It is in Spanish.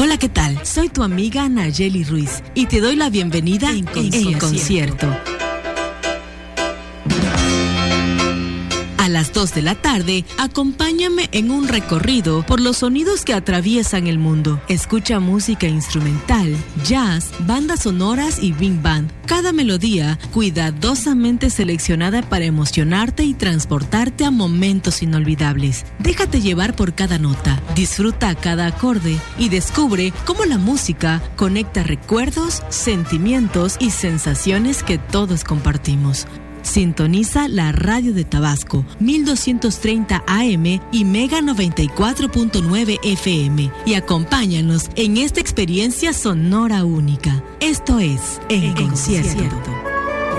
Hola, ¿qué tal? Soy tu amiga Nayeli Ruiz y te doy la bienvenida en concierto. A las 2 de la tarde, acompáñame en un recorrido por los sonidos que atraviesan el mundo. Escucha música instrumental, jazz, bandas sonoras y big band. Cada melodía cuidadosamente seleccionada para emocionarte y transportarte a momentos inolvidables. Déjate llevar por cada nota, disfruta cada acorde y descubre cómo la música conecta recuerdos, sentimientos y sensaciones que todos compartimos. Sintoniza la radio de Tabasco, 1230 AM y Mega 94.9 FM y acompáñanos en esta experiencia sonora única. Esto es En Concierto.